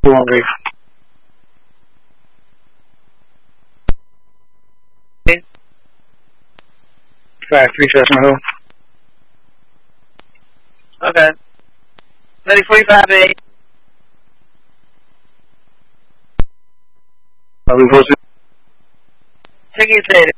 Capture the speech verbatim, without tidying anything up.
Laundry. Five, three, Cessna Hill. Okay. Ready, forty-five, eight. Are we posted? Take your data.